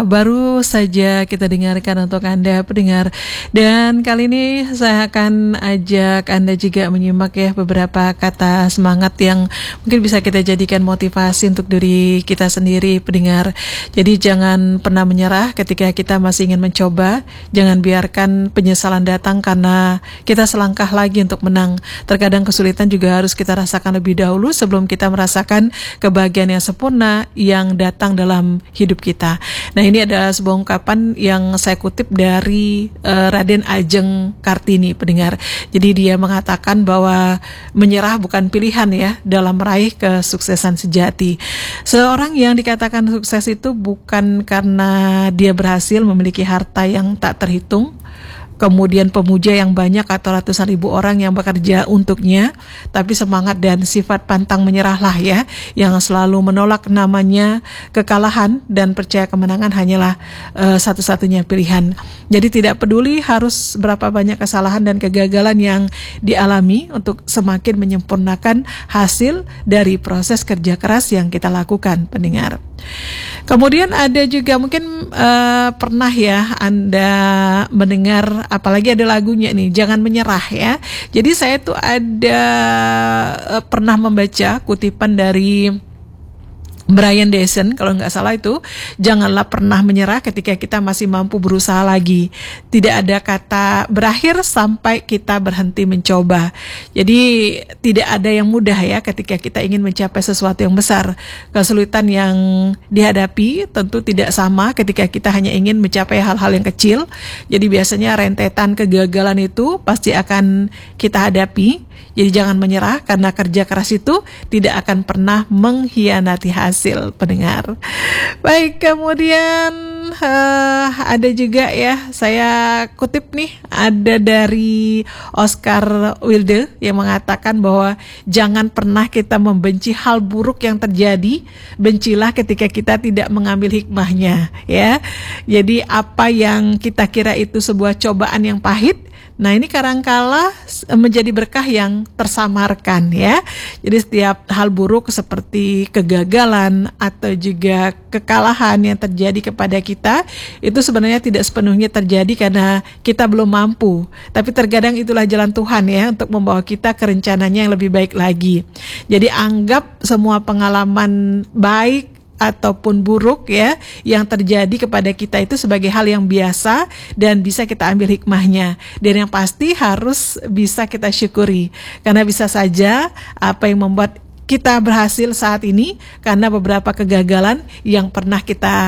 baru saja kita dengarkan untuk Anda pendengar. Dan kali ini saya akan ajak Anda juga menyimak ya beberapa kata semangat yang mungkin bisa kita jadikan motivasi untuk diri kita sendiri pendengar. Jadi jangan pernah menyerah ketika kita masih ingin mencoba. Jangan biarkan penyesalan datang karena kita selangkah lagi untuk menang. Terkadang kesulitan juga harus kita rasakan lebih dahulu sebelum kita merasakan kebahagiaan yang sempurna yang datang dalam hidup kita. Nah, ini adalah sebuah ungkapan yang saya kutip dari Raden Ajeng Kartini pendengar. Jadi dia mengatakan bahwa menyerah bukan pilihan ya dalam meraih kesuksesan sejati. Seorang yang dikatakan sukses itu bukan karena dia berhasil memiliki harta yang tak terhitung, kemudian pemuja yang banyak atau ratusan ribu orang yang bekerja untuknya, tapi semangat dan sifat pantang menyerahlah ya, yang selalu menolak namanya kekalahan dan percaya kemenangan hanyalah satu-satunya pilihan. Jadi tidak peduli harus berapa banyak kesalahan dan kegagalan yang dialami untuk semakin menyempurnakan hasil dari proses kerja keras yang kita lakukan pendengar. Kemudian ada juga mungkin pernah ya Anda mendengar, apalagi ada lagunya nih, Jangan Menyerah ya. Jadi saya tuh ada pernah membaca kutipan dari Brian Dyson, kalau nggak salah itu, janganlah pernah menyerah ketika kita masih mampu berusaha lagi. Tidak ada kata berakhir sampai kita berhenti mencoba. Jadi tidak ada yang mudah ya ketika kita ingin mencapai sesuatu yang besar. Kesulitan yang dihadapi tentu tidak sama ketika kita hanya ingin mencapai hal-hal yang kecil. Jadi biasanya rentetan kegagalan itu pasti akan kita hadapi. Jadi jangan menyerah karena kerja keras itu tidak akan pernah mengkhianati hasil pendengar. Baik, kemudian ada juga ya, saya kutip nih, ada dari Oscar Wilde yang mengatakan bahwa jangan pernah kita membenci hal buruk yang terjadi, bencilah ketika kita tidak mengambil hikmahnya ya. Jadi apa yang kita kira itu sebuah cobaan yang pahit, nah ini kadangkala menjadi berkah yang tersamarkan ya. Jadi setiap hal buruk seperti kegagalan atau juga kekalahan yang terjadi kepada kita itu sebenarnya tidak sepenuhnya terjadi karena kita belum mampu. Tapi terkadang itulah jalan Tuhan ya untuk membawa kita ke rencananya yang lebih baik lagi. Jadi anggap semua pengalaman baik ataupun buruk ya yang terjadi kepada kita itu sebagai hal yang biasa dan bisa kita ambil hikmahnya, dan yang pasti harus bisa kita syukuri karena bisa saja apa yang membuat kita berhasil saat ini karena beberapa kegagalan yang pernah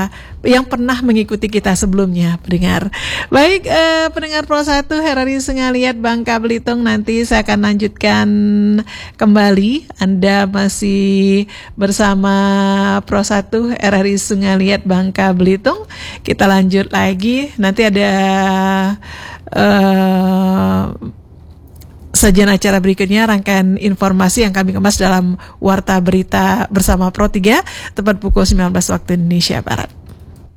mengikuti kita sebelumnya pendengar. Baik, pendengar Pro 1 RRI Sengaliat Bangka Belitung, nanti saya akan lanjutkan kembali. Anda masih bersama Pro 1 RRI Sengaliat Bangka Belitung. Kita lanjut lagi. Nanti ada sajian acara berikutnya, rangkaian informasi yang kami kemas dalam Warta Berita bersama Pro 3 tepat pukul 19 waktu Indonesia Barat.